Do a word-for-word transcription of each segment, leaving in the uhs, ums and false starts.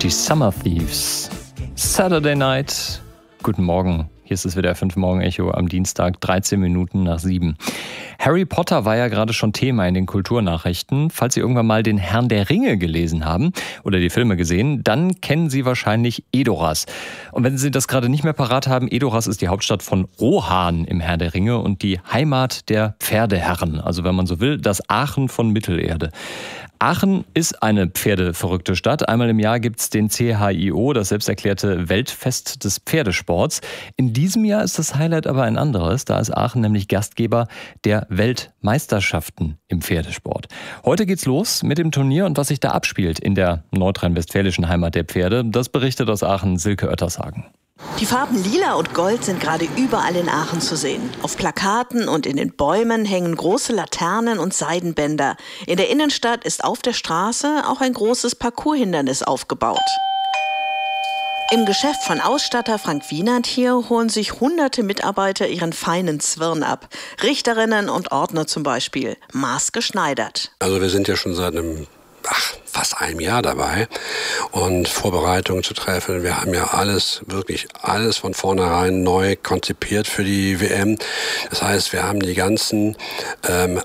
Die Summer Thieves. Saturday Night. Guten Morgen. Hier ist es wieder fünf Morgen Echo am Dienstag, dreizehn Minuten nach sieben. Harry Potter war ja gerade schon Thema in den Kulturnachrichten. Falls Sie irgendwann mal den Herrn der Ringe gelesen haben oder die Filme gesehen, dann kennen Sie wahrscheinlich Edoras. Und wenn Sie das gerade nicht mehr parat haben, Edoras ist die Hauptstadt von Rohan im Herrn der Ringe und die Heimat der Pferdeherren. Also wenn man so will, das Aachen von Mittelerde. Aachen ist eine pferdeverrückte Stadt. Einmal im Jahr gibt's den C H I O, das selbsterklärte Weltfest des Pferdesports. In diesem Jahr ist das Highlight aber ein anderes. Da ist Aachen nämlich Gastgeber der Weltmeisterschaften im Pferdesport. Heute geht's los mit dem Turnier und was sich da abspielt in der nordrhein-westfälischen Heimat der Pferde, das berichtet aus Aachen Silke Oettershagen. Die Farben Lila und Gold sind gerade überall in Aachen zu sehen. Auf Plakaten und in den Bäumen hängen große Laternen und Seidenbänder. In der Innenstadt ist auf der Straße auch ein großes Parcourshindernis aufgebaut. Im Geschäft von Ausstatter Frank Wienand hier holen sich hunderte Mitarbeiter ihren feinen Zwirn ab. Richterinnen und Ordner zum Beispiel, maßgeschneidert. Also wir sind ja schon seit einem Ach, fast einem Jahr dabei und Vorbereitungen zu treffen. Wir haben ja alles, wirklich alles von vornherein neu konzipiert für die W M. Das heißt, wir haben die ganzen ähm,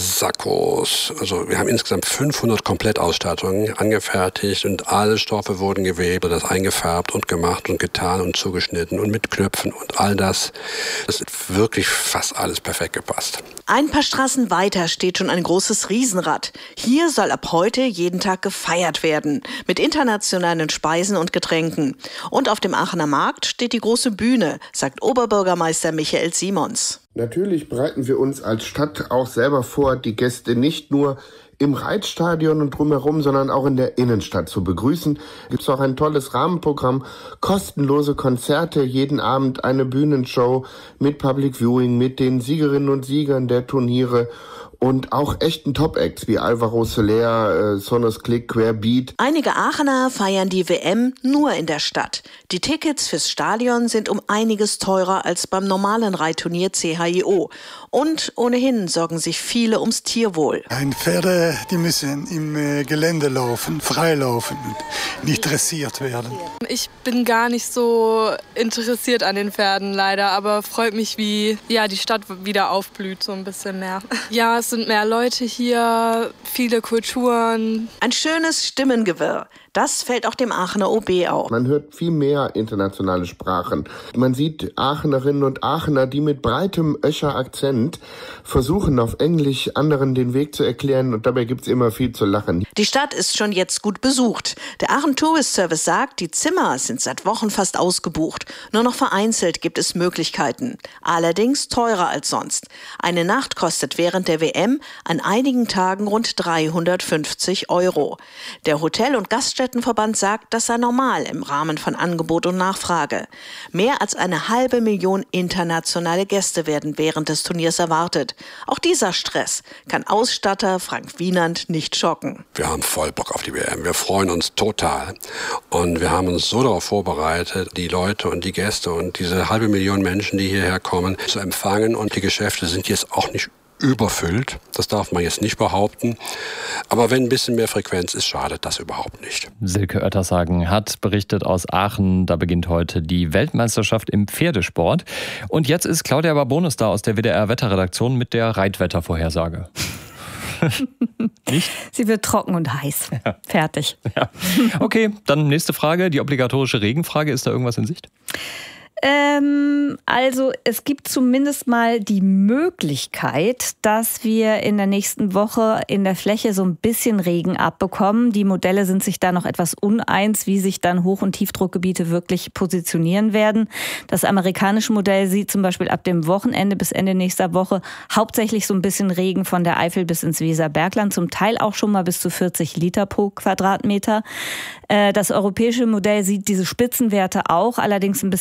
Sakkos, also wir haben insgesamt fünfhundert Komplettausstattungen angefertigt und alle Stoffe wurden gewebt, das eingefärbt und gemacht und getan und zugeschnitten und mit Knöpfen und all das. Das ist wirklich fast alles perfekt gepasst. Ein paar Straßen weiter steht schon ein großes Riesenrad. Hier soll ab heute jeden Tag gefeiert werden, mit internationalen Speisen und Getränken. Und auf dem Aachener Markt steht die große Bühne, sagt Oberbürgermeister Michael Simons. Natürlich bereiten wir uns als Stadt auch selber vor, die Gäste nicht nur im Reitstadion und drumherum, sondern auch in der Innenstadt zu begrüßen. Gibt es auch ein tolles Rahmenprogramm, kostenlose Konzerte, jeden Abend eine Bühnenshow mit Public Viewing, mit den Siegerinnen und Siegern der Turniere und auch echten Top-Acts wie Alvaro Soler, äh, Sonos Click, Querbeat. Einige Aachener feiern die W M nur in der Stadt. Die Tickets fürs Stadion sind um einiges teurer als beim normalen Reitturnier C H I O. Und ohnehin sorgen sich viele ums Tierwohl. Ein Pferde, die müssen im äh, Gelände laufen, frei laufen und nicht dressiert werden. Ich bin gar nicht so interessiert an den Pferden leider, aber freut mich, wie ja, die Stadt wieder aufblüht so ein bisschen mehr. Ja, es sind mehr Leute hier, viele Kulturen. Ein schönes Stimmengewirr. Das fällt auch dem Aachener O B auf. Man hört viel mehr internationale Sprachen. Man sieht Aachenerinnen und Aachener, die mit breitem Öscher Akzent versuchen, auf Englisch anderen den Weg zu erklären. Und dabei gibt's immer viel zu lachen. Die Stadt ist schon jetzt gut besucht. Der Aachen Tourist Service sagt, die Zimmer sind seit Wochen fast ausgebucht. Nur noch vereinzelt gibt es Möglichkeiten. Allerdings teurer als sonst. Eine Nacht kostet während der W M an einigen Tagen rund dreihundertfünfzig Euro. Der Hotel- und Gaststättenverband sagt, das sei normal im Rahmen von Angebot und Nachfrage. Mehr als eine halbe Million internationale Gäste werden während des Turniers erwartet. Auch dieser Stress kann Ausstatter Frank Wienand nicht schocken. Wir haben voll Bock auf die W M. Wir freuen uns total. Und wir haben uns so darauf vorbereitet, die Leute und die Gäste und diese halbe Million Menschen, die hierher kommen, zu empfangen. Und die Geschäfte sind jetzt auch nicht überfüllt. Das darf man jetzt nicht behaupten. Aber wenn ein bisschen mehr Frequenz ist, schadet das überhaupt nicht. Silke Oettershagen hat berichtet aus Aachen. Da beginnt heute die Weltmeisterschaft im Pferdesport. Und jetzt ist Claudia Barbonis da aus der W D R-Wetterredaktion mit der Reitwettervorhersage. Nicht? Sie wird trocken und heiß. Ja. Fertig. Ja. Okay, dann nächste Frage. Die obligatorische Regenfrage. Ist da irgendwas in Sicht? Ähm, also es gibt zumindest mal die Möglichkeit, dass wir in der nächsten Woche in der Fläche so ein bisschen Regen abbekommen. Die Modelle sind sich da noch etwas uneins, wie sich dann Hoch- und Tiefdruckgebiete wirklich positionieren werden. Das amerikanische Modell sieht zum Beispiel ab dem Wochenende bis Ende nächster Woche hauptsächlich so ein bisschen Regen von der Eifel bis ins Weserbergland, zum Teil auch schon mal bis zu vierzig Liter pro Quadratmeter. Das europäische Modell sieht diese Spitzenwerte auch, allerdings ein bisschen fairer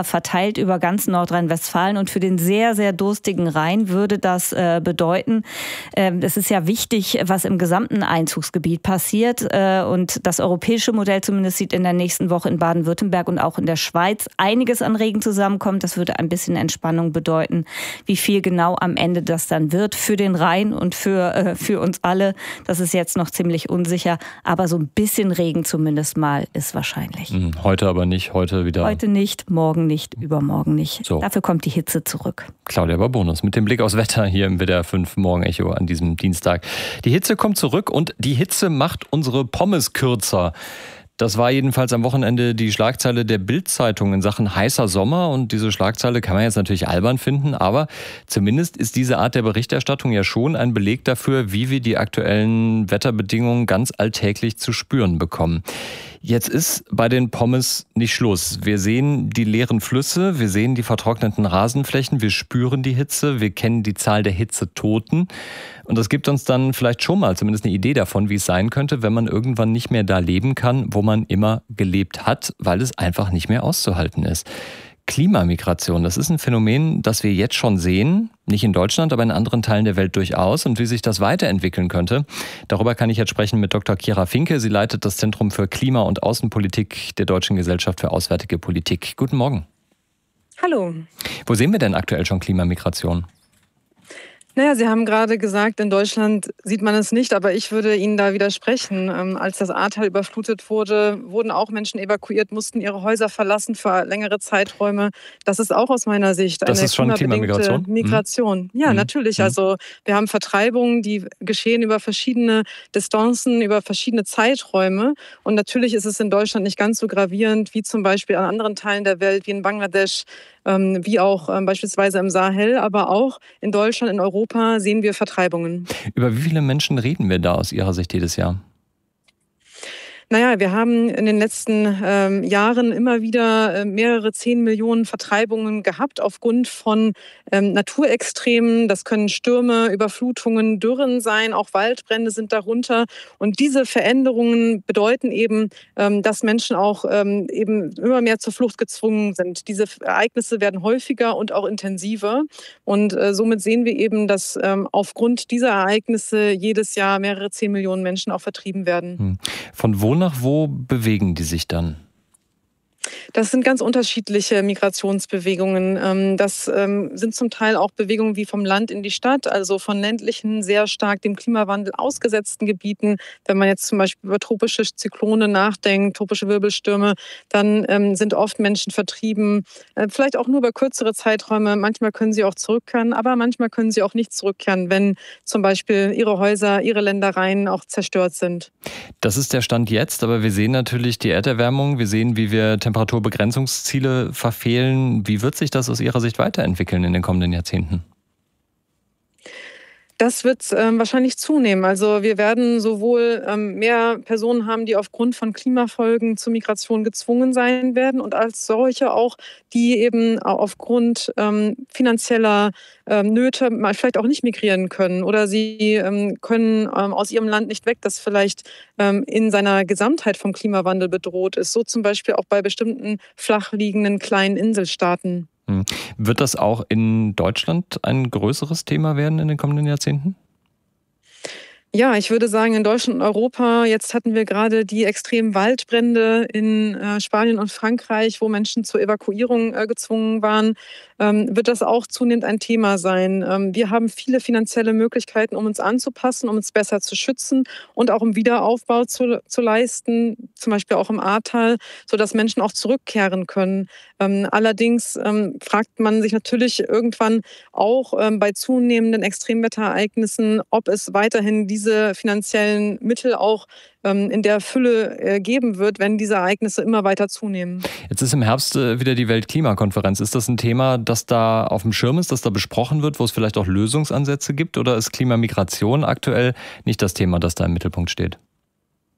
Wasser verteilt über ganz Nordrhein-Westfalen. Und für den sehr, sehr durstigen Rhein würde das äh, bedeuten, äh, es ist ja wichtig, was im gesamten Einzugsgebiet passiert. Äh, und das europäische Modell zumindest sieht in der nächsten Woche in Baden-Württemberg und auch in der Schweiz einiges an Regen zusammenkommt. Das würde ein bisschen Entspannung bedeuten. Wie viel genau am Ende das dann wird für den Rhein und für, äh, für uns alle, das ist jetzt noch ziemlich unsicher. Aber so ein bisschen Regen zumindest mal ist wahrscheinlich. Heute aber nicht, heute wieder. Heute nicht, morgen nicht, übermorgen nicht. So. Dafür kommt die Hitze zurück. Claudia Barbonus mit dem Blick aufs Wetter hier im W D R fünf Morgenecho an diesem Dienstag. Die Hitze kommt zurück und die Hitze macht unsere Pommes kürzer. Das war jedenfalls am Wochenende die Schlagzeile der Bild-Zeitung in Sachen heißer Sommer. Und diese Schlagzeile kann man jetzt natürlich albern finden, aber zumindest ist diese Art der Berichterstattung ja schon ein Beleg dafür, wie wir die aktuellen Wetterbedingungen ganz alltäglich zu spüren bekommen. Jetzt ist bei den Pommes nicht Schluss. Wir sehen die leeren Flüsse, wir sehen die vertrockneten Rasenflächen, wir spüren die Hitze, wir kennen die Zahl der Hitzetoten. Und das gibt uns dann vielleicht schon mal zumindest eine Idee davon, wie es sein könnte, wenn man irgendwann nicht mehr da leben kann, wo man immer gelebt hat, weil es einfach nicht mehr auszuhalten ist. Klimamigration, das ist ein Phänomen, das wir jetzt schon sehen, nicht in Deutschland, aber in anderen Teilen der Welt durchaus. Und wie sich das weiterentwickeln könnte, darüber kann ich jetzt sprechen mit Doktor Kira Finke. Sie leitet das Zentrum für Klima- und Außenpolitik der Deutschen Gesellschaft für Auswärtige Politik. Guten Morgen. Hallo. Wo sehen wir denn aktuell schon Klimamigration? Naja, Sie haben gerade gesagt, in Deutschland sieht man es nicht, aber ich würde Ihnen da widersprechen. Ähm, als das Ahrtal überflutet wurde, wurden auch Menschen evakuiert, mussten ihre Häuser verlassen für längere Zeiträume. Das ist auch aus meiner Sicht eine das ist schon klimabedingte Klimamigration? Migration. Mhm. Ja, mhm. natürlich. Mhm. Also wir haben Vertreibungen, die geschehen über verschiedene Distanzen, über verschiedene Zeiträume. Und natürlich ist es in Deutschland nicht ganz so gravierend wie zum Beispiel an anderen Teilen der Welt, wie in Bangladesch, ähm, wie auch ähm, beispielsweise im Sahel, aber auch in Deutschland, in Europa sehen wir Vertreibungen. Über wie viele Menschen reden wir da aus Ihrer Sicht jedes Jahr? Naja, wir haben in den letzten ähm, Jahren immer wieder äh, mehrere zehn Millionen Vertreibungen gehabt aufgrund von ähm, Naturextremen. Das können Stürme, Überflutungen, Dürren sein, auch Waldbrände sind darunter. Und diese Veränderungen bedeuten eben, ähm, dass Menschen auch ähm, eben immer mehr zur Flucht gezwungen sind. Diese Ereignisse werden häufiger und auch intensiver. Und äh, somit sehen wir eben, dass ähm, aufgrund dieser Ereignisse jedes Jahr mehrere zehn Millionen Menschen auch vertrieben werden. Von wo nach wo bewegen die sich dann? Das sind ganz unterschiedliche Migrationsbewegungen. Das sind zum Teil auch Bewegungen wie vom Land in die Stadt, also von ländlichen, sehr stark dem Klimawandel ausgesetzten Gebieten. Wenn man jetzt zum Beispiel über tropische Zyklone nachdenkt, tropische Wirbelstürme, dann sind oft Menschen vertrieben, vielleicht auch nur über kürzere Zeiträume. Manchmal können sie auch zurückkehren, aber manchmal können sie auch nicht zurückkehren, wenn zum Beispiel ihre Häuser, ihre Ländereien auch zerstört sind. Das ist der Stand jetzt, aber wir sehen natürlich die Erderwärmung, wir sehen, wie wir Temperaturbegrenzungsziele verfehlen. Wie wird sich das aus Ihrer Sicht weiterentwickeln in den kommenden Jahrzehnten? Das wird ähm, wahrscheinlich zunehmen. Also wir werden sowohl ähm, mehr Personen haben, die aufgrund von Klimafolgen zur Migration gezwungen sein werden und als solche auch, die eben aufgrund ähm, finanzieller ähm, Nöte vielleicht auch nicht migrieren können oder sie ähm, können ähm, aus ihrem Land nicht weg, das vielleicht ähm, in seiner Gesamtheit vom Klimawandel bedroht ist. So zum Beispiel auch bei bestimmten flach liegenden kleinen Inselstaaten. Wird das auch in Deutschland ein größeres Thema werden in den kommenden Jahrzehnten? Ja, ich würde sagen, in Deutschland und Europa, jetzt hatten wir gerade die extremen Waldbrände in äh, Spanien und Frankreich, wo Menschen zur Evakuierung äh, gezwungen waren, ähm, wird das auch zunehmend ein Thema sein. Ähm, wir haben viele finanzielle Möglichkeiten, um uns anzupassen, um uns besser zu schützen und auch im Wiederaufbau zu, zu leisten, zum Beispiel auch im Ahrtal, sodass Menschen auch zurückkehren können. Ähm, allerdings ähm, fragt man sich natürlich irgendwann auch ähm, bei zunehmenden Extremwetterereignissen, ob es weiterhin diese diese finanziellen Mittel auch ähm, in der Fülle äh, geben wird, wenn diese Ereignisse immer weiter zunehmen. Jetzt ist im Herbst äh, wieder die Weltklimakonferenz. Ist das ein Thema, das da auf dem Schirm ist, das da besprochen wird, wo es vielleicht auch Lösungsansätze gibt? Oder ist Klimamigration aktuell nicht das Thema, das da im Mittelpunkt steht?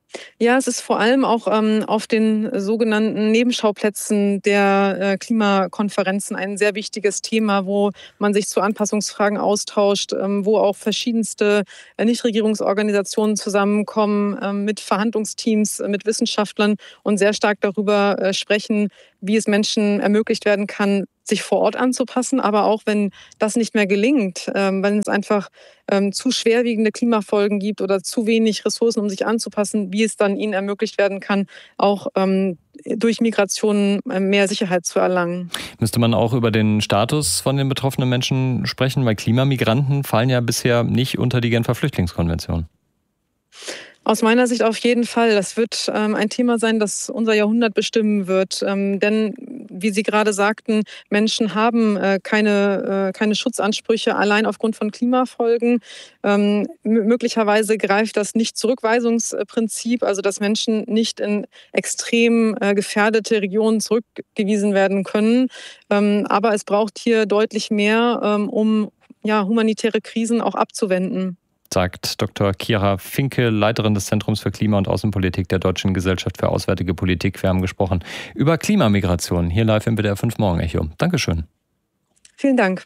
Ja, es ist vor allem auch ähm, auf den sogenannten Nebenschauplätzen der äh, Klimakonferenzen ein sehr wichtiges Thema, wo man sich zu Anpassungsfragen austauscht, ähm, wo auch verschiedenste äh, Nichtregierungsorganisationen zusammenkommen ähm, mit Verhandlungsteams, äh, mit Wissenschaftlern und sehr stark darüber äh, sprechen, wie es Menschen ermöglicht werden kann, sich vor Ort anzupassen, aber auch wenn das nicht mehr gelingt, ähm, wenn es einfach ähm, zu schwerwiegende Klimafolgen gibt oder zu wenig Ressourcen, um sich anzupassen, wie es dann ihnen ermöglicht werden kann, auch ähm, durch Migration mehr Sicherheit zu erlangen. Müsste man auch über den Status von den betroffenen Menschen sprechen, weil Klimamigranten fallen ja bisher nicht unter die Genfer Flüchtlingskonvention. Aus meiner Sicht auf jeden Fall. Das wird ähm, ein Thema sein, das unser Jahrhundert bestimmen wird. Ähm, denn, wie Sie gerade sagten, Menschen haben äh, keine, äh, keine Schutzansprüche allein aufgrund von Klimafolgen. Ähm, m- möglicherweise greift das Nicht-Zurückweisungsprinzip, also dass Menschen nicht in extrem äh, gefährdete Regionen zurückgewiesen werden können. Ähm, aber es braucht hier deutlich mehr, ähm, um ja, humanitäre Krisen auch abzuwenden. Sagt Doktor Kira Finke, Leiterin des Zentrums für Klima- und Außenpolitik der Deutschen Gesellschaft für Auswärtige Politik. Wir haben gesprochen über Klimamigration hier live im W D R fünf Morgen Echo. Dankeschön. Vielen Dank.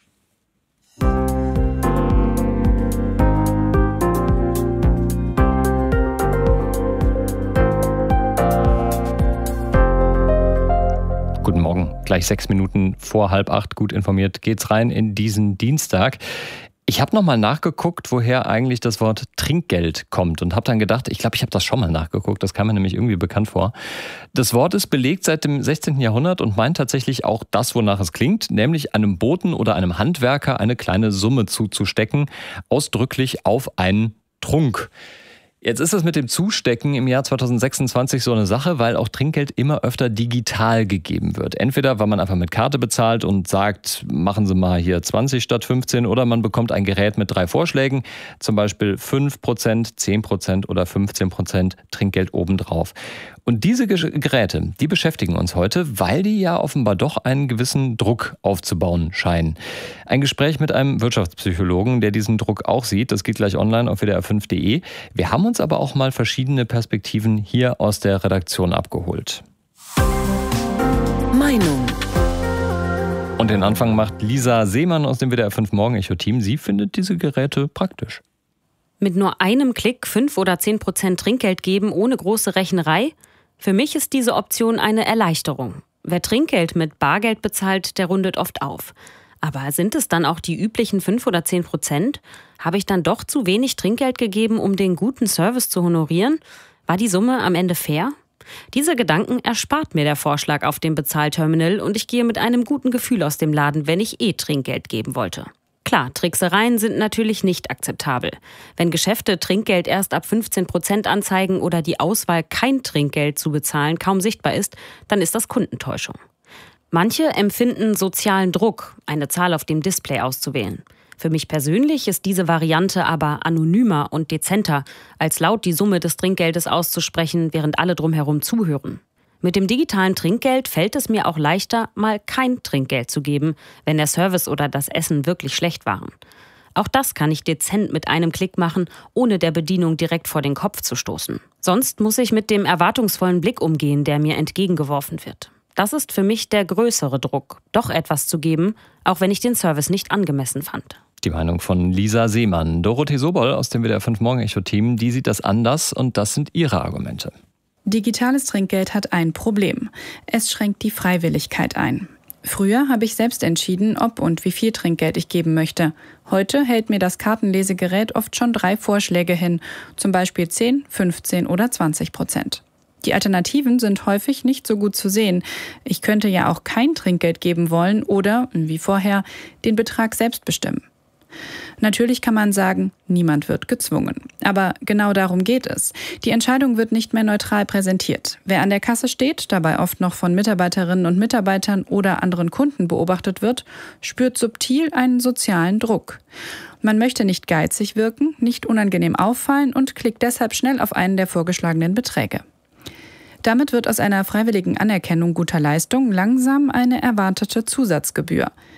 Guten Morgen. Gleich sechs Minuten vor halb acht, gut informiert, geht's rein in diesen Dienstag. Ich habe nochmal nachgeguckt, woher eigentlich das Wort Trinkgeld kommt und habe dann gedacht, ich glaube, ich habe das schon mal nachgeguckt, das kam mir nämlich irgendwie bekannt vor. Das Wort ist belegt seit dem sechzehnten Jahrhundert und meint tatsächlich auch das, wonach es klingt, nämlich einem Boten oder einem Handwerker eine kleine Summe zuzustecken, ausdrücklich auf einen Trunk. Jetzt ist das mit dem Zustecken im Jahr zweitausendsechsundzwanzig so eine Sache, weil auch Trinkgeld immer öfter digital gegeben wird. Entweder, weil man einfach mit Karte bezahlt und sagt, machen Sie mal hier zwanzig statt fünfzehn, oder man bekommt ein Gerät mit drei Vorschlägen, zum Beispiel fünf Prozent, zehn Prozent oder fünfzehn Prozent Trinkgeld obendrauf. Und diese Geräte, die beschäftigen uns heute, weil die ja offenbar doch einen gewissen Druck aufzubauen scheinen. Ein Gespräch mit einem Wirtschaftspsychologen, der diesen Druck auch sieht, das geht gleich online auf W D R fünf Punkt de. Wir haben uns aber auch mal verschiedene Perspektiven hier aus der Redaktion abgeholt. Meinung. Und den Anfang macht Lisa Seemann aus dem W D R fünf Morgen Echo Team. Sie findet diese Geräte praktisch. Mit nur einem Klick fünf oder zehn Prozent Trinkgeld geben ohne große Rechnerei? Für mich ist diese Option eine Erleichterung. Wer Trinkgeld mit Bargeld bezahlt, der rundet oft auf. Aber sind es dann auch die üblichen fünf oder zehn Prozent? Habe ich dann doch zu wenig Trinkgeld gegeben, um den guten Service zu honorieren? War die Summe am Ende fair? Diese Gedanken erspart mir der Vorschlag auf dem Bezahlterminal und ich gehe mit einem guten Gefühl aus dem Laden, wenn ich eh Trinkgeld geben wollte. Klar, Tricksereien sind natürlich nicht akzeptabel. Wenn Geschäfte Trinkgeld erst ab fünfzehn Prozent anzeigen oder die Auswahl, kein Trinkgeld zu bezahlen, kaum sichtbar ist, dann ist das Kundentäuschung. Manche empfinden sozialen Druck, eine Zahl auf dem Display auszuwählen. Für mich persönlich ist diese Variante aber anonymer und dezenter, als laut die Summe des Trinkgeldes auszusprechen, während alle drumherum zuhören. Mit dem digitalen Trinkgeld fällt es mir auch leichter, mal kein Trinkgeld zu geben, wenn der Service oder das Essen wirklich schlecht waren. Auch das kann ich dezent mit einem Klick machen, ohne der Bedienung direkt vor den Kopf zu stoßen. Sonst muss ich mit dem erwartungsvollen Blick umgehen, der mir entgegengeworfen wird. Das ist für mich der größere Druck, doch etwas zu geben, auch wenn ich den Service nicht angemessen fand. Die Meinung von Lisa Seemann. Dorothee Sobol aus dem W D R fünf Morgen Echo Team, die sieht das anders und das sind ihre Argumente. Digitales Trinkgeld hat ein Problem. Es schränkt die Freiwilligkeit ein. Früher habe ich selbst entschieden, ob und wie viel Trinkgeld ich geben möchte. Heute hält mir das Kartenlesegerät oft schon drei Vorschläge hin, zum Beispiel zehn, fünfzehn oder zwanzig Prozent. Die Alternativen sind häufig nicht so gut zu sehen. Ich könnte ja auch kein Trinkgeld geben wollen oder, wie vorher, den Betrag selbst bestimmen. Natürlich kann man sagen, niemand wird gezwungen. Aber genau darum geht es. Die Entscheidung wird nicht mehr neutral präsentiert. Wer an der Kasse steht, dabei oft noch von Mitarbeiterinnen und Mitarbeitern oder anderen Kunden beobachtet wird, spürt subtil einen sozialen Druck. Man möchte nicht geizig wirken, nicht unangenehm auffallen und klickt deshalb schnell auf einen der vorgeschlagenen Beträge. Damit wird aus einer freiwilligen Anerkennung guter Leistung langsam eine erwartete Zusatzgebühr.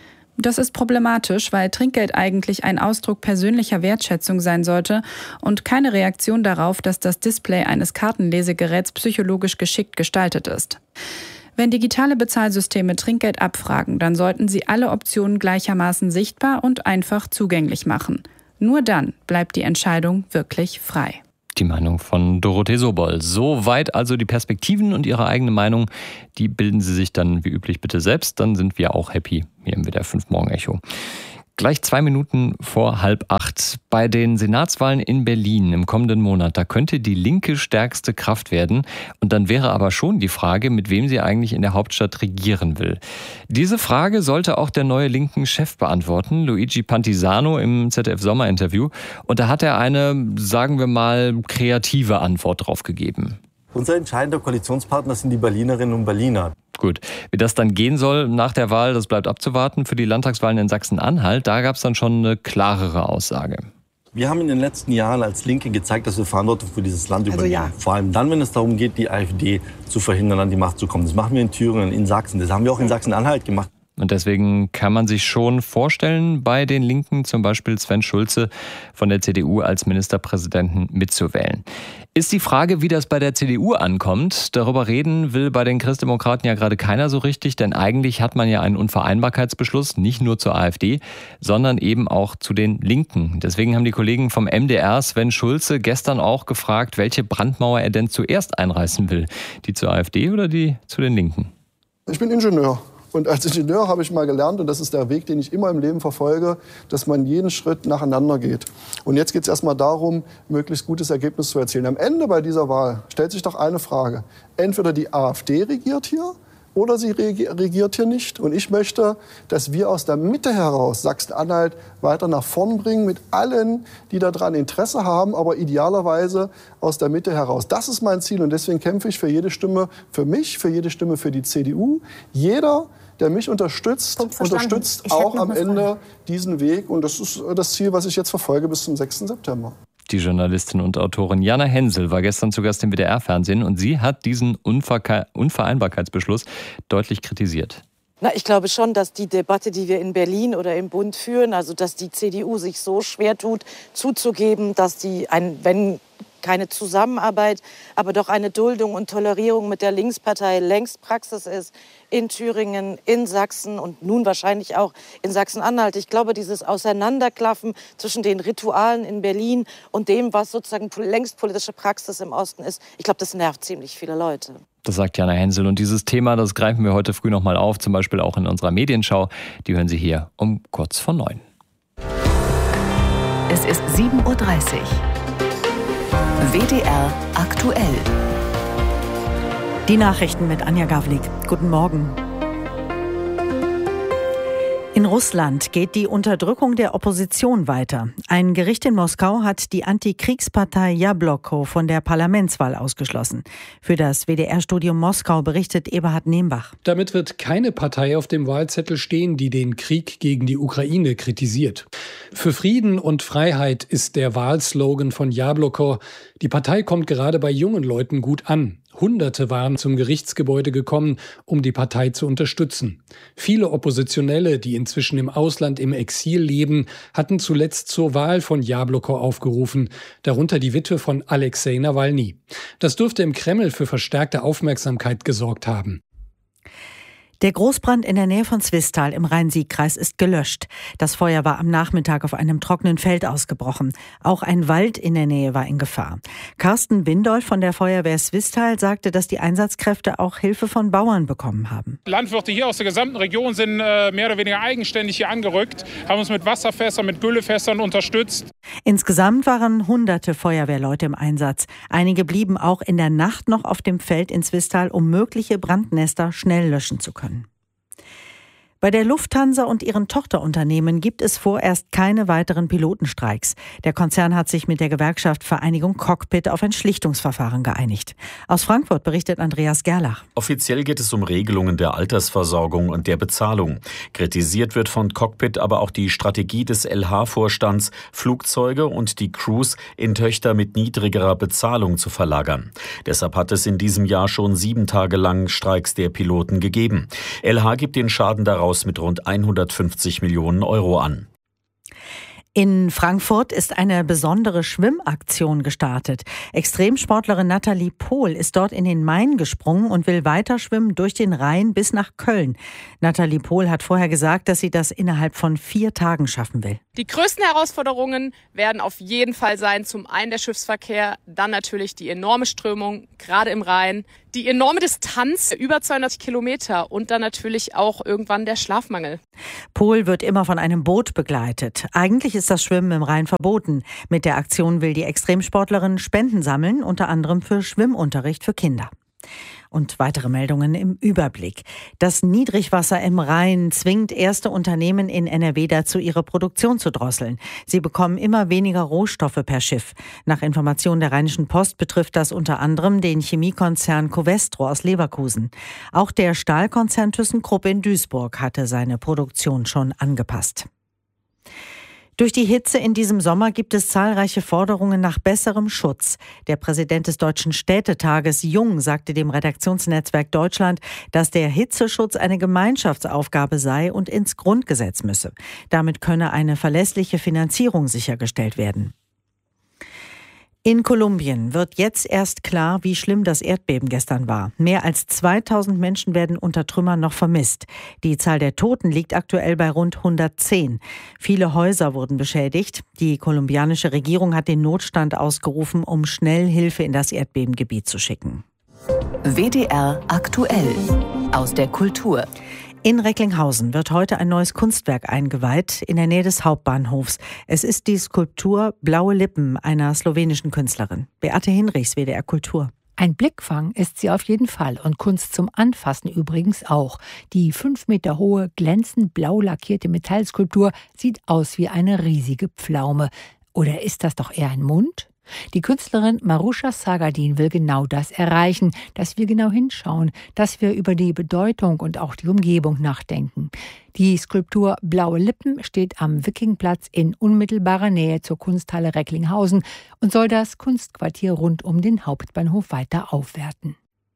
Das ist problematisch, weil Trinkgeld eigentlich ein Ausdruck persönlicher Wertschätzung sein sollte und keine Reaktion darauf, dass das Display eines Kartenlesegeräts psychologisch geschickt gestaltet ist. Wenn digitale Bezahlsysteme Trinkgeld abfragen, dann sollten sie alle Optionen gleichermaßen sichtbar und einfach zugänglich machen. Nur dann bleibt die Entscheidung wirklich frei. Die Meinung von Dorothee Sobol. Soweit also die Perspektiven und Ihre eigene Meinung. Die bilden Sie sich dann wie üblich bitte selbst. Dann sind wir auch happy hier im W D R fünf Morgen Echo. Gleich zwei Minuten vor halb acht. Bei den Senatswahlen in Berlin im kommenden Monat, da könnte die Linke stärkste Kraft werden. Und dann wäre aber schon die Frage, mit wem sie eigentlich in der Hauptstadt regieren will. Diese Frage sollte auch der neue linken Chef beantworten, Luigi Pantisano im Z D F-Sommerinterview. Und da hat er eine, sagen wir mal, kreative Antwort drauf gegeben. Unser entscheidender Koalitionspartner sind die Berlinerinnen und Berliner. Gut, wie das dann gehen soll nach der Wahl, das bleibt abzuwarten. Für die Landtagswahlen in Sachsen-Anhalt, da gab es dann schon eine klarere Aussage. Wir haben in den letzten Jahren als Linke gezeigt, dass wir Verantwortung für dieses Land übernehmen. Also ja. Vor allem dann, wenn es darum geht, die AfD zu verhindern, an die Macht zu kommen. Das machen wir in Thüringen, in Sachsen. Das haben wir auch in Sachsen-Anhalt gemacht. Und deswegen kann man sich schon vorstellen, bei den Linken zum Beispiel Sven Schulze von der C D U als Ministerpräsidenten mitzuwählen. Ist die Frage, wie das bei der C D U ankommt. Darüber reden will bei den Christdemokraten ja gerade keiner so richtig, denn eigentlich hat man ja einen Unvereinbarkeitsbeschluss, nicht nur zur AfD, sondern eben auch zu den Linken. Deswegen haben die Kollegen vom M D R Sven Schulze gestern auch gefragt, welche Brandmauer er denn zuerst einreißen will. Die zur AfD oder die zu den Linken? Ich bin Ingenieur. Und als Ingenieur habe ich mal gelernt, und das ist der Weg, den ich immer im Leben verfolge, dass man jeden Schritt nacheinander geht. Und jetzt geht es erstmal darum, möglichst gutes Ergebnis zu erzielen. Am Ende bei dieser Wahl stellt sich doch eine Frage. Entweder die AfD regiert hier oder sie regiert hier nicht. Und ich möchte, dass wir aus der Mitte heraus Sachsen-Anhalt weiter nach vorn bringen mit allen, die daran Interesse haben, aber idealerweise aus der Mitte heraus. Das ist mein Ziel und deswegen kämpfe ich für jede Stimme für mich, für jede Stimme für die C D U. Jeder, der mich unterstützt, unterstützt auch am Ende diesen Weg. Und das ist das Ziel, was ich jetzt verfolge bis zum sechsten September. Die Journalistin und Autorin Jana Hensel war gestern zu Gast im W D R-Fernsehen und sie hat diesen Unver- Unvereinbarkeitsbeschluss deutlich kritisiert. Na, ich glaube schon, dass die Debatte, die wir in Berlin oder im Bund führen, also dass die C D U sich so schwer tut, zuzugeben, dass die, ein, wenn keine Zusammenarbeit, aber doch eine Duldung und Tolerierung mit der Linkspartei längst Praxis ist, in Thüringen, in Sachsen und nun wahrscheinlich auch in Sachsen-Anhalt. Ich glaube, dieses Auseinanderklaffen zwischen den Ritualen in Berlin und dem, was sozusagen längst politische Praxis im Osten ist, ich glaube, das nervt ziemlich viele Leute. Das sagt Jana Hensel. Und dieses Thema, das greifen wir heute früh noch mal auf, zum Beispiel auch in unserer Medienschau. Die hören Sie hier um kurz vor neun. Es ist sieben Uhr dreißig. W D R aktuell. Die Nachrichten mit Anja Gawlik. Guten Morgen. In Russland geht die Unterdrückung der Opposition weiter. Ein Gericht in Moskau hat die Antikriegspartei Jabloko von der Parlamentswahl ausgeschlossen. Für das W D R-Studio Moskau berichtet Eberhard Nehmbach. Damit wird keine Partei auf dem Wahlzettel stehen, die den Krieg gegen die Ukraine kritisiert. Für Frieden und Freiheit ist der Wahlslogan von Jabloko. Die Partei kommt gerade bei jungen Leuten gut an. Hunderte waren zum Gerichtsgebäude gekommen, um die Partei zu unterstützen. Viele Oppositionelle, die inzwischen im Ausland im Exil leben, hatten zuletzt zur Wahl von Jabloko aufgerufen, darunter die Witwe von Alexei Nawalny. Das dürfte im Kreml für verstärkte Aufmerksamkeit gesorgt haben. Der Großbrand in der Nähe von Zwistal im Rhein-Sieg-Kreis ist gelöscht. Das Feuer war am Nachmittag auf einem trockenen Feld ausgebrochen. Auch ein Wald in der Nähe war in Gefahr. Carsten Windolf von der Feuerwehr Zwistal sagte, dass die Einsatzkräfte auch Hilfe von Bauern bekommen haben. Landwirte hier aus der gesamten Region sind äh, mehr oder weniger eigenständig hier angerückt, haben uns mit Wasserfässern, mit Güllefässern unterstützt. Insgesamt waren hunderte Feuerwehrleute im Einsatz. Einige blieben auch in der Nacht noch auf dem Feld in Zwistal, um mögliche Brandnester schnell löschen zu können. Bei der Lufthansa und ihren Tochterunternehmen gibt es vorerst keine weiteren Pilotenstreiks. Der Konzern hat sich mit der Gewerkschaft Vereinigung Cockpit auf ein Schlichtungsverfahren geeinigt. Aus Frankfurt berichtet Andreas Gerlach. Offiziell geht es um Regelungen der Altersversorgung und der Bezahlung. Kritisiert wird von Cockpit aber auch die Strategie des L H-Vorstands, Flugzeuge und die Crews in Töchter mit niedrigerer Bezahlung zu verlagern. Deshalb hat es in diesem Jahr schon sieben Tage lang Streiks der Piloten gegeben. L H gibt den Schaden daraus Haus mit rund hundertfünfzig Millionen Euro an. In Frankfurt ist eine besondere Schwimmaktion gestartet. Extremsportlerin Nathalie Pohl ist dort in den Main gesprungen und will weiter schwimmen durch den Rhein bis nach Köln. Nathalie Pohl hat vorher gesagt, dass sie das innerhalb von vier Tagen schaffen will. Die größten Herausforderungen werden auf jeden Fall sein, zum einen der Schiffsverkehr, dann natürlich die enorme Strömung, gerade im Rhein, die enorme Distanz, über zweihundert Kilometer und dann natürlich auch irgendwann der Schlafmangel. Pohl wird immer von einem Boot begleitet. Eigentlich ist das Schwimmen im Rhein verboten. Mit der Aktion will die Extremsportlerin Spenden sammeln, unter anderem für Schwimmunterricht für Kinder. Und weitere Meldungen im Überblick. Das Niedrigwasser im Rhein zwingt erste Unternehmen in N R W dazu, ihre Produktion zu drosseln. Sie bekommen immer weniger Rohstoffe per Schiff. Nach Informationen der Rheinischen Post betrifft das unter anderem den Chemiekonzern Covestro aus Leverkusen. Auch der Stahlkonzern ThyssenKrupp in Duisburg hatte seine Produktion schon angepasst. Durch die Hitze in diesem Sommer gibt es zahlreiche Forderungen nach besserem Schutz. Der Präsident des Deutschen Städtetages Jung sagte dem Redaktionsnetzwerk Deutschland, dass der Hitzeschutz eine Gemeinschaftsaufgabe sei und ins Grundgesetz müsse. Damit könne eine verlässliche Finanzierung sichergestellt werden. In Kolumbien wird jetzt erst klar, wie schlimm das Erdbeben gestern war. Mehr als zweitausend Menschen werden unter Trümmern noch vermisst. Die Zahl der Toten liegt aktuell bei rund hundertzehn. Viele Häuser wurden beschädigt. Die kolumbianische Regierung hat den Notstand ausgerufen, um schnell Hilfe in das Erdbebengebiet zu schicken. W D R aktuell aus der Kultur. In Recklinghausen wird heute ein neues Kunstwerk eingeweiht, in der Nähe des Hauptbahnhofs. Es ist die Skulptur Blaue Lippen einer slowenischen Künstlerin. Beate Hinrichs, W D R Kultur. Ein Blickfang ist sie auf jeden Fall und Kunst zum Anfassen übrigens auch. Die fünf Meter hohe, glänzend blau lackierte Metallskulptur sieht aus wie eine riesige Pflaume. Oder ist das doch eher ein Mund? Die Künstlerin Marusha Sagadin will genau das erreichen, dass wir genau hinschauen, dass wir über die Bedeutung und auch die Umgebung nachdenken. Die Skulptur Blaue Lippen steht am Wikingplatz in unmittelbarer Nähe zur Kunsthalle Recklinghausen und soll das Kunstquartier rund um den Hauptbahnhof weiter aufwerten.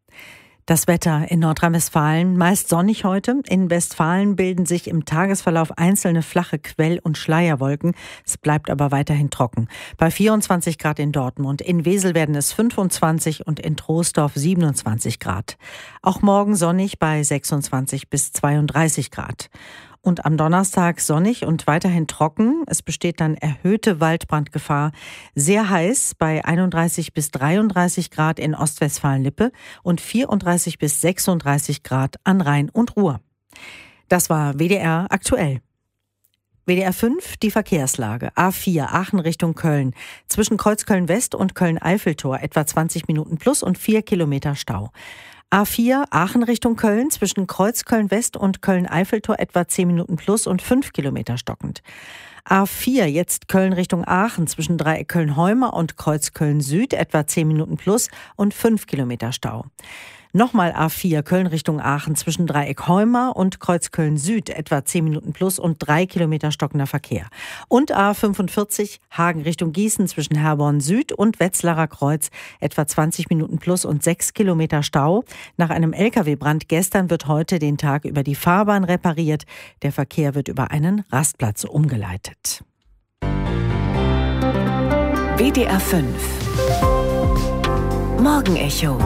Das Wetter in Nordrhein-Westfalen meist sonnig heute. In Westfalen bilden sich im Tagesverlauf einzelne flache Quell- und Schleierwolken. Es bleibt aber weiterhin trocken. Bei vierundzwanzig Grad in Dortmund, in Wesel werden es fünfundzwanzig und in Troisdorf siebenundzwanzig Grad. Auch morgen sonnig bei sechsundzwanzig bis zweiunddreißig Grad. Und am Donnerstag sonnig und weiterhin trocken. Es besteht dann erhöhte Waldbrandgefahr. Sehr heiß bei einunddreißig bis dreiunddreißig Grad in Ostwestfalen-Lippe und vierunddreißig bis sechsunddreißig Grad an Rhein und Ruhr. Das war W D R aktuell. W D R fünf, die Verkehrslage. A vier, Aachen Richtung Köln. Zwischen Kreuzköln West und Köln-Eiffeltor etwa zwanzig Minuten plus und vier Kilometer Stau. A vier, Aachen Richtung Köln, zwischen Kreuzköln West und Köln-Eiffeltor etwa zehn Minuten plus und fünf Kilometer stockend. A vier, jetzt Köln Richtung Aachen, zwischen Dreieck Köln-Heumer und Kreuzköln Süd etwa zehn Minuten plus und fünf Kilometer Stau. Nochmal A vier, Köln Richtung Aachen, zwischen Dreieck Heumer und Kreuzköln Süd etwa zehn Minuten plus und drei Kilometer stockender Verkehr. Und A fünfundvierzig, Hagen Richtung Gießen, zwischen Herborn Süd und Wetzlarer Kreuz etwa zwanzig Minuten plus und sechs Kilometer Stau. Nach einem L K W-Brand gestern wird heute den Tag über die Fahrbahn repariert. Der Verkehr wird über einen Rastplatz umgeleitet. W D R fünf Morgenecho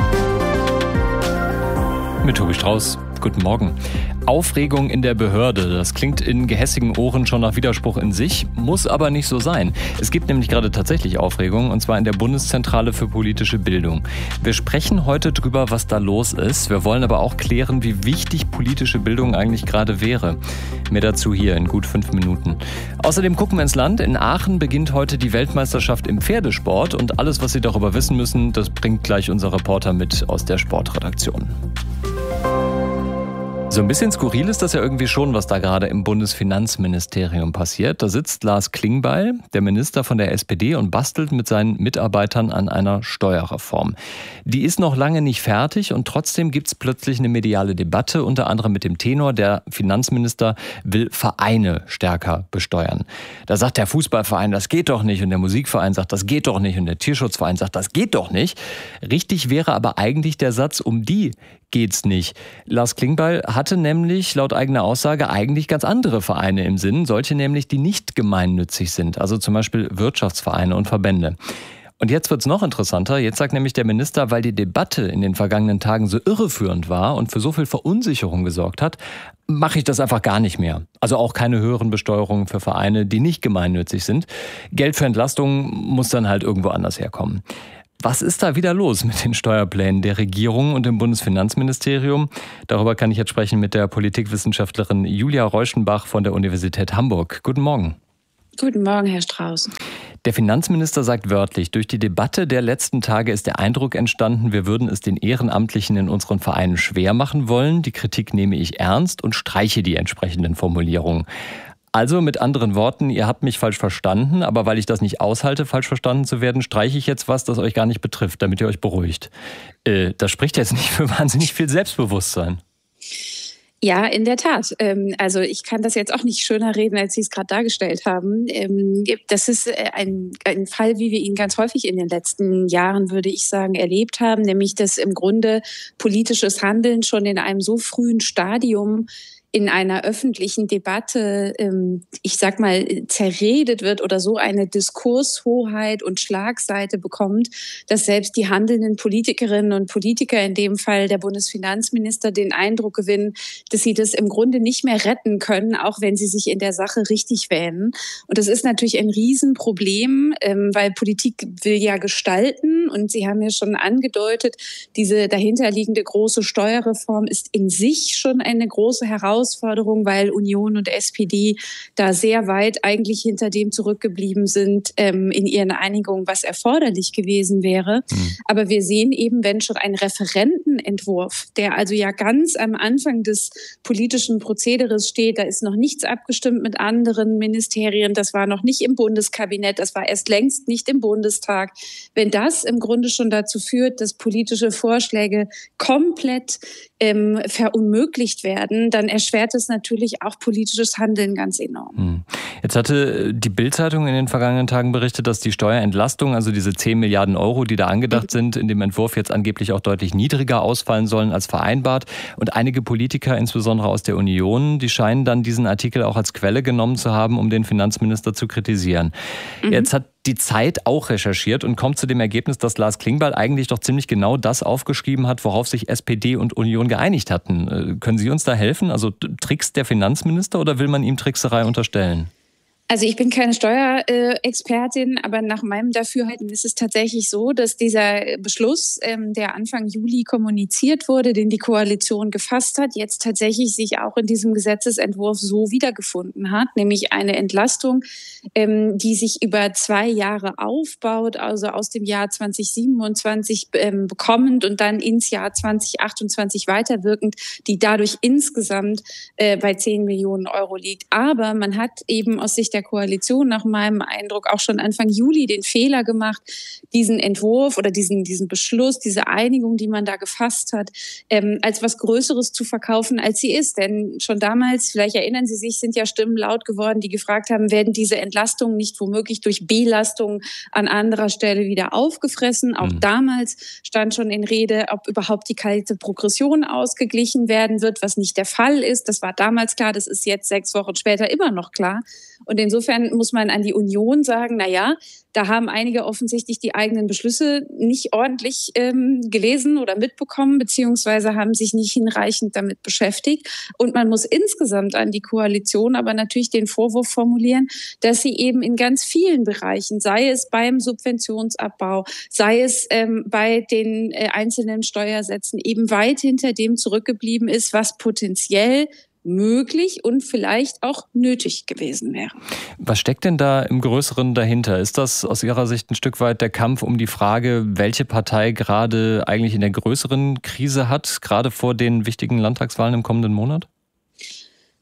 mit Tobi Strauß. Guten Morgen. Aufregung in der Behörde, das klingt in gehässigen Ohren schon nach Widerspruch in sich, muss aber nicht so sein. Es gibt nämlich gerade tatsächlich Aufregung, und zwar in der Bundeszentrale für politische Bildung. Wir sprechen heute drüber, was da los ist. Wir wollen aber auch klären, wie wichtig politische Bildung eigentlich gerade wäre. Mehr dazu hier in gut fünf Minuten. Außerdem gucken wir ins Land. In Aachen beginnt heute die Weltmeisterschaft im Pferdesport, und alles, was Sie darüber wissen müssen, das bringt gleich unser Reporter mit aus der Sportredaktion. So ein bisschen skurril ist das ja irgendwie schon, was da gerade im Bundesfinanzministerium passiert. Da sitzt Lars Klingbeil, der Minister von der S P D, und bastelt mit seinen Mitarbeitern an einer Steuerreform. Die ist noch lange nicht fertig, und trotzdem gibt es plötzlich eine mediale Debatte, unter anderem mit dem Tenor, der Finanzminister will Vereine stärker besteuern. Da sagt der Fußballverein, das geht doch nicht, und der Musikverein sagt, das geht doch nicht, und der Tierschutzverein sagt, das geht doch nicht. Richtig wäre aber eigentlich der Satz, um die geht's nicht. Lars Klingbeil hatte nämlich laut eigener Aussage eigentlich ganz andere Vereine im Sinn, solche nämlich, die nicht gemeinnützig sind, also zum Beispiel Wirtschaftsvereine und Verbände. Und jetzt wird's noch interessanter. Jetzt sagt nämlich der Minister, weil die Debatte in den vergangenen Tagen so irreführend war und für so viel Verunsicherung gesorgt hat, mache ich das einfach gar nicht mehr. Also auch keine höheren Besteuerungen für Vereine, die nicht gemeinnützig sind. Geld für Entlastungen muss dann halt irgendwo anders herkommen. Was ist da wieder los mit den Steuerplänen der Regierung und dem Bundesfinanzministerium? Darüber kann ich jetzt sprechen mit der Politikwissenschaftlerin Julia Reuschenbach von der Universität Hamburg. Guten Morgen. Guten Morgen, Herr Strauß. Der Finanzminister sagt wörtlich, durch die Debatte der letzten Tage ist der Eindruck entstanden, wir würden es den Ehrenamtlichen in unseren Vereinen schwer machen wollen. Die Kritik nehme ich ernst und streiche die entsprechenden Formulierungen. Also mit anderen Worten, ihr habt mich falsch verstanden, aber weil ich das nicht aushalte, falsch verstanden zu werden, streiche ich jetzt was, das euch gar nicht betrifft, damit ihr euch beruhigt. Äh, das spricht jetzt nicht für wahnsinnig viel Selbstbewusstsein. Ja, in der Tat. Also ich kann das jetzt auch nicht schöner reden, als Sie es gerade dargestellt haben. Das ist ein, ein Fall, wie wir ihn ganz häufig in den letzten Jahren, würde ich sagen, erlebt haben, nämlich dass im Grunde politisches Handeln schon in einem so frühen Stadium in einer öffentlichen Debatte, ich sag mal, zerredet wird oder so eine Diskurshoheit und Schlagseite bekommt, dass selbst die handelnden Politikerinnen und Politiker, in dem Fall der Bundesfinanzminister, den Eindruck gewinnen, dass sie das im Grunde nicht mehr retten können, auch wenn sie sich in der Sache richtig wähnen. Und das ist natürlich ein Riesenproblem, weil Politik will ja gestalten. Und Sie haben ja schon angedeutet, diese dahinterliegende große Steuerreform ist in sich schon eine große Herausforderung. Herausforderung, weil Union und S P D da sehr weit eigentlich hinter dem zurückgeblieben sind ähm, in ihren Einigungen, was erforderlich gewesen wäre. Mhm. Aber wir sehen eben, wenn schon ein Referentenentwurf, der also ja ganz am Anfang des politischen Prozederes steht, da ist noch nichts abgestimmt mit anderen Ministerien, das war noch nicht im Bundeskabinett, das war erst längst nicht im Bundestag. Wenn das im Grunde schon dazu führt, dass politische Vorschläge komplett ähm, verunmöglicht werden, dann erschwert es natürlich auch politisches Handeln ganz enorm. Jetzt hatte die Bild-Zeitung in den vergangenen Tagen berichtet, dass die Steuerentlastung, also diese zehn Milliarden Euro, die da angedacht sind, in dem Entwurf jetzt angeblich auch deutlich niedriger ausfallen sollen als vereinbart. Und einige Politiker, insbesondere aus der Union, die scheinen dann diesen Artikel auch als Quelle genommen zu haben, um den Finanzminister zu kritisieren. Mhm. Jetzt hat die Zeit auch recherchiert und kommt zu dem Ergebnis, dass Lars Klingbeil eigentlich doch ziemlich genau das aufgeschrieben hat, worauf sich S P D und Union geeinigt hatten. Können Sie uns da helfen? Also trickst der Finanzminister oder will man ihm Trickserei unterstellen? Also ich bin keine Steuerexpertin, aber nach meinem Dafürhalten ist es tatsächlich so, dass dieser Beschluss, ähm, der Anfang Juli kommuniziert wurde, den die Koalition gefasst hat, jetzt tatsächlich sich auch in diesem Gesetzesentwurf so wiedergefunden hat, nämlich eine Entlastung, ähm, die sich über zwei Jahre aufbaut, also aus dem Jahr zwanzig siebenundzwanzig ähm, bekommend und dann ins Jahr zwanzig achtundzwanzig weiterwirkend, die dadurch insgesamt äh, bei zehn Millionen Euro liegt. Aber man hat eben aus Sicht der Koalition nach meinem Eindruck auch schon Anfang Juli den Fehler gemacht, diesen Entwurf oder diesen, diesen Beschluss, diese Einigung, die man da gefasst hat, ähm, als was Größeres zu verkaufen, als sie ist. Denn schon damals, vielleicht erinnern Sie sich, sind ja Stimmen laut geworden, die gefragt haben, werden diese Entlastungen nicht womöglich durch Belastungen an anderer Stelle wieder aufgefressen? Auch mhm. damals stand schon in Rede, ob überhaupt die kalte Progression ausgeglichen werden wird, was nicht der Fall ist. Das war damals klar, das ist jetzt sechs Wochen später immer noch klar. Und insofern muss man an die Union sagen, na ja, da haben einige offensichtlich die eigenen Beschlüsse nicht ordentlich ähm, gelesen oder mitbekommen, beziehungsweise haben sich nicht hinreichend damit beschäftigt. Und man muss insgesamt an die Koalition aber natürlich den Vorwurf formulieren, dass sie eben in ganz vielen Bereichen, sei es beim Subventionsabbau, sei es ähm, bei den äh, einzelnen Steuersätzen, eben weit hinter dem zurückgeblieben ist, was potenziell möglich und vielleicht auch nötig gewesen wäre. Was steckt denn da im Größeren dahinter? Ist das aus Ihrer Sicht ein Stück weit der Kampf um die Frage, welche Partei gerade eigentlich in der größeren Krise hat, gerade vor den wichtigen Landtagswahlen im kommenden Monat?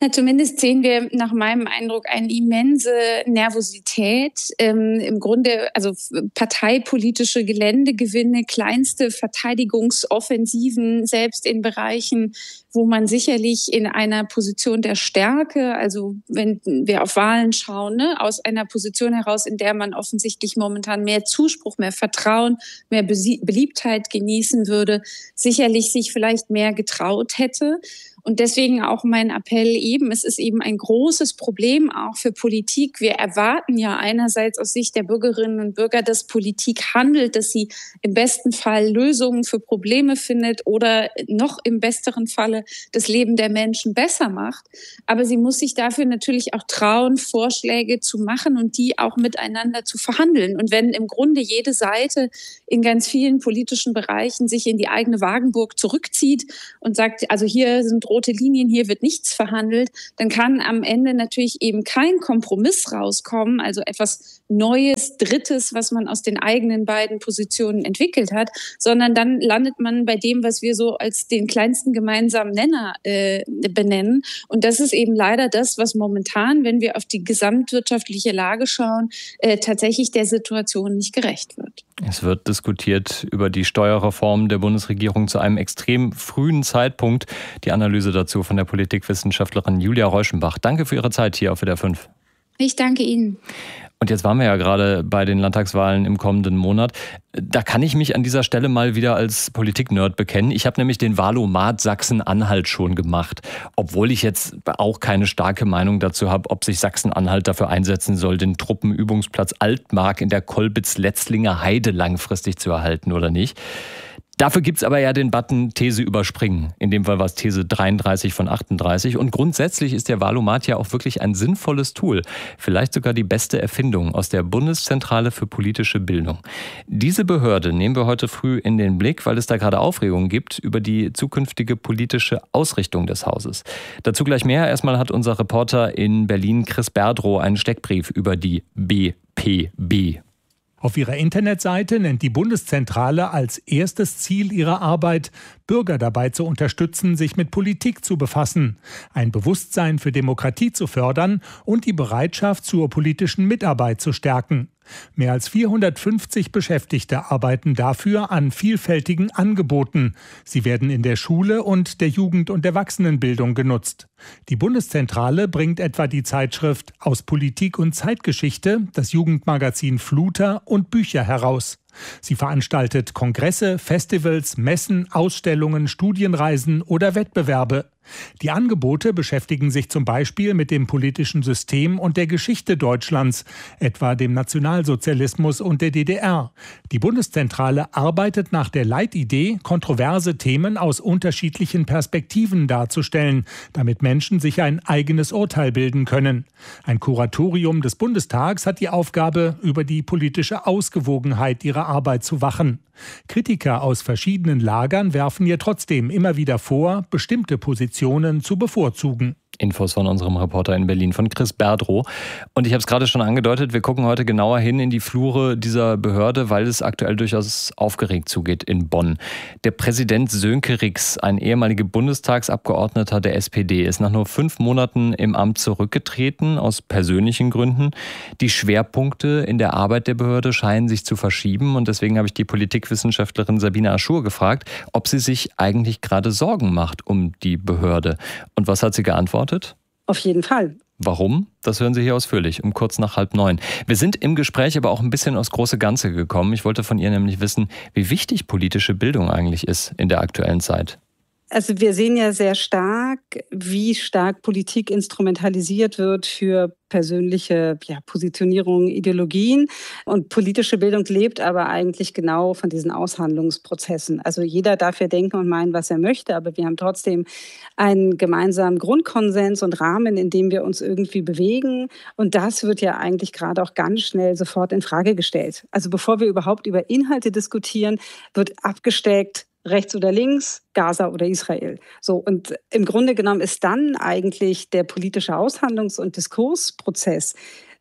Na, zumindest sehen wir nach meinem Eindruck eine immense Nervosität. Ähm, Im Grunde, also parteipolitische Geländegewinne, kleinste Verteidigungsoffensiven, selbst in Bereichen, wo man sicherlich in einer Position der Stärke, also wenn wir auf Wahlen schauen, ne, aus einer Position heraus, in der man offensichtlich momentan mehr Zuspruch, mehr Vertrauen, mehr Beliebtheit genießen würde, sicherlich sich vielleicht mehr getraut hätte. Und deswegen auch mein Appell eben, es ist eben ein großes Problem auch für Politik. Wir erwarten ja einerseits aus Sicht der Bürgerinnen und Bürger, dass Politik handelt, dass sie im besten Fall Lösungen für Probleme findet oder noch im besseren Falle das Leben der Menschen besser macht. Aber sie muss sich dafür natürlich auch trauen, Vorschläge zu machen und die auch miteinander zu verhandeln. Und wenn im Grunde jede Seite in ganz vielen politischen Bereichen sich in die eigene Wagenburg zurückzieht und sagt, also hier sind rote Linien, hier wird nichts verhandelt, dann kann am Ende natürlich eben kein Kompromiss rauskommen, also etwas Neues, Drittes, was man aus den eigenen beiden Positionen entwickelt hat, sondern dann landet man bei dem, was wir so als den kleinsten gemeinsamen Nenner äh, benennen. Und das ist eben leider das, was momentan, wenn wir auf die gesamtwirtschaftliche Lage schauen, äh, tatsächlich der Situation nicht gerecht wird. Es wird diskutiert über die Steuerreform der Bundesregierung zu einem extrem frühen Zeitpunkt. Die Analyse dazu von der Politikwissenschaftlerin Julia Reuschenbach. Danke für Ihre Zeit hier auf W D R fünf. Ich danke Ihnen. Und jetzt waren wir ja gerade bei den Landtagswahlen im kommenden Monat. Da kann ich mich an dieser Stelle mal wieder als Politik-Nerd bekennen. Ich habe nämlich den Wahlomat Sachsen-Anhalt schon gemacht. Obwohl ich jetzt auch keine starke Meinung dazu habe, ob sich Sachsen-Anhalt dafür einsetzen soll, den Truppenübungsplatz Altmark in der Kolbitz-Letzlinger Heide langfristig zu erhalten oder nicht. Dafür gibt's aber ja den Button These überspringen. In dem Fall war es These dreiunddreißig von achtunddreißig. Und grundsätzlich ist der Wahlomat ja auch wirklich ein sinnvolles Tool. Vielleicht sogar die beste Erfindung aus der Bundeszentrale für politische Bildung. Diese Behörde nehmen wir heute früh in den Blick, weil es da gerade Aufregungen gibt über die zukünftige politische Ausrichtung des Hauses. Dazu gleich mehr. Erstmal hat unser Reporter in Berlin, Chris Berdrow, einen Steckbrief über die B P B. Auf ihrer Internetseite nennt die Bundeszentrale als erstes Ziel ihrer Arbeit, Bürger dabei zu unterstützen, sich mit Politik zu befassen, ein Bewusstsein für Demokratie zu fördern und die Bereitschaft zur politischen Mitarbeit zu stärken. Mehr als vierhundertfünfzig Beschäftigte arbeiten dafür an vielfältigen Angeboten. Sie werden in der Schule und der Jugend- und Erwachsenenbildung genutzt. Die Bundeszentrale bringt etwa die Zeitschrift Aus Politik und Zeitgeschichte, das Jugendmagazin Fluter und Bücher heraus. Sie veranstaltet Kongresse, Festivals, Messen, Ausstellungen, Studienreisen oder Wettbewerbe. Die Angebote beschäftigen sich zum Beispiel mit dem politischen System und der Geschichte Deutschlands, etwa dem Nationalsozialismus und der D D R. Die Bundeszentrale arbeitet nach der Leitidee, kontroverse Themen aus unterschiedlichen Perspektiven darzustellen, damit Menschen sich ein eigenes Urteil bilden können. Ein Kuratorium des Bundestags hat die Aufgabe, über die politische Ausgewogenheit ihrer Arbeit zu wachen. Kritiker aus verschiedenen Lagern werfen ihr trotzdem immer wieder vor, bestimmte Positionen zu bevorzugen. Infos von unserem Reporter in Berlin, von Chris Berdrow. Und ich habe es gerade schon angedeutet, wir gucken heute genauer hin in die Flure dieser Behörde, weil es aktuell durchaus aufgeregt zugeht in Bonn. Der Präsident Sönke Rix, ein ehemaliger Bundestagsabgeordneter der S P D, ist nach nur fünf Monaten im Amt zurückgetreten, aus persönlichen Gründen. Die Schwerpunkte in der Arbeit der Behörde scheinen sich zu verschieben und deswegen habe ich die Politikwissenschaftlerin Sabine Aschur gefragt, ob sie sich eigentlich gerade Sorgen macht um die Behörde. Und was hat sie geantwortet? Auf jeden Fall. Warum? Das hören Sie hier ausführlich, um kurz nach halb neun. Wir sind im Gespräch aber auch ein bisschen aufs große Ganze gekommen. Ich wollte von ihr nämlich wissen, wie wichtig politische Bildung eigentlich ist in der aktuellen Zeit. Also wir sehen ja sehr stark, wie stark Politik instrumentalisiert wird für persönliche ja, Positionierungen, Ideologien. Und politische Bildung lebt aber eigentlich genau von diesen Aushandlungsprozessen. Also jeder darf ja denken und meinen, was er möchte, aber wir haben trotzdem einen gemeinsamen Grundkonsens und Rahmen, in dem wir uns irgendwie bewegen. Und das wird ja eigentlich gerade auch ganz schnell sofort in Frage gestellt. Also bevor wir überhaupt über Inhalte diskutieren, wird abgesteckt, rechts oder links, Gaza oder Israel. So, und im Grunde genommen ist dann eigentlich der politische Aushandlungs- und Diskursprozess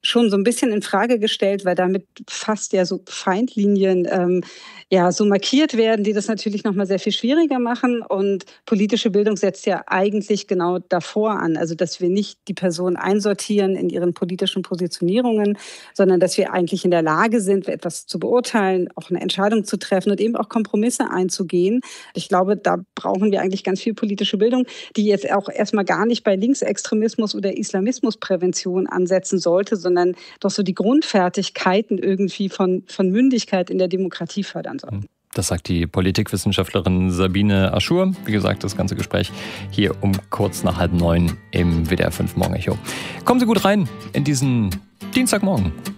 schon so ein bisschen in Frage gestellt, weil damit fast ja so Feindlinien ähm, ja so markiert werden, die das natürlich noch mal sehr viel schwieriger machen. Und politische Bildung setzt ja eigentlich genau davor an, also dass wir nicht die Person einsortieren in ihren politischen Positionierungen, sondern dass wir eigentlich in der Lage sind, etwas zu beurteilen, auch eine Entscheidung zu treffen und eben auch Kompromisse einzugehen. Ich glaube, da brauchen wir eigentlich ganz viel politische Bildung, die jetzt auch erstmal gar nicht bei Linksextremismus oder Islamismusprävention ansetzen sollte, sondern doch so die Grundfertigkeiten irgendwie von, von Mündigkeit in der Demokratie fördern soll. Das sagt die Politikwissenschaftlerin Sabine Aschur. Wie gesagt, das ganze Gespräch hier um kurz nach halb neun im W D R fünf Morgen Echo. Kommen Sie gut rein in diesen Dienstagmorgen.